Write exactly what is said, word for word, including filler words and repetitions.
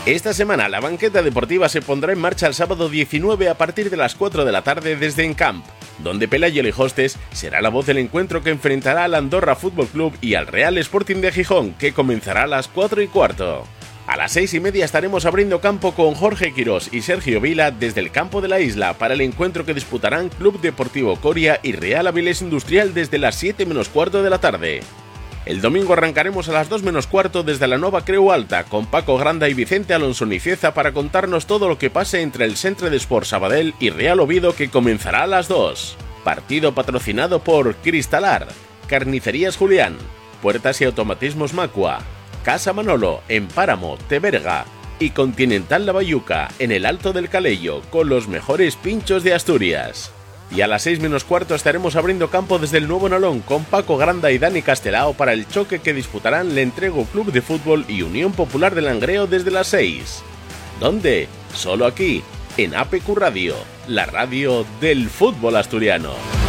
Esta semana la banqueta deportiva se pondrá en marcha el sábado diecinueve a partir de las cuatro de la tarde desde Encamp, donde Pelayo Lijostes será la voz del encuentro que enfrentará al Andorra Fútbol Club y al Real Sporting de Gijón, que comenzará a las cuatro y cuarto. A las seis y media estaremos abriendo campo con Jorge Quirós y Sergio Vila desde el campo de la isla para el encuentro que disputarán Club Deportivo Coria y Real Avilés Industrial desde las siete menos cuarto de la tarde. El domingo arrancaremos a las dos menos cuarto desde la Nova Creu Alta con Paco Granda y Vicente Alonso Nicieza para contarnos todo lo que pase entre el Centre d'Esports Sabadell y Real Oviedo, que comenzará a las dos. Partido patrocinado por Cristalar, Carnicerías Julián, Puertas y Automatismos Macua, Casa Manolo en Páramo, Teberga y Continental La Bayuca en el Alto del Calello, con los mejores pinchos de Asturias. Y a las seis menos cuarto estaremos abriendo campo desde el Nuevo Nalón con Paco Granda y Dani Castelao para el choque que disputarán Lentrego Club de Fútbol y Unión Popular de Langreo desde las seis. ¿Dónde? Solo aquí, en A P Q Radio, la radio del fútbol asturiano.